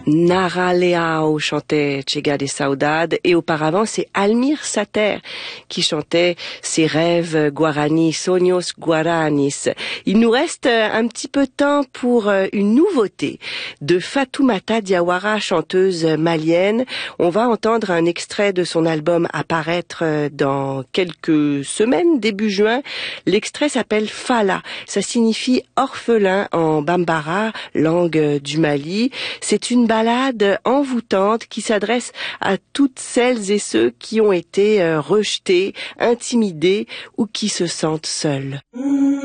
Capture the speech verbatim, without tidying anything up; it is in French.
Nara Leao chantait Chega de Saudade et auparavant c'est Almir Sater qui chantait ses rêves guarani, Sonhos Guaranis. Il nous reste un petit peu de temps pour une nouveauté de Fatoumata Diawara, chanteuse malienne. On va entendre un extrait de son album apparaître dans quelques semaines, début juin. L'extrait s'appelle Fala. Ça signifie orphelin en Bambara, langue du Mali. C'est une balade envoûtante qui s'adresse à toutes celles et ceux qui ont été rejetés, intimidés ou qui se sentent seuls.